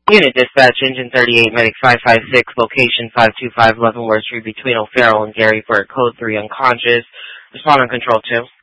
Unit Dispatch, Engine 38, Medic 556, location 525 Leavenworth Street between O'Farrell and Gary Burt, code 3 unconscious. Respond on control 2.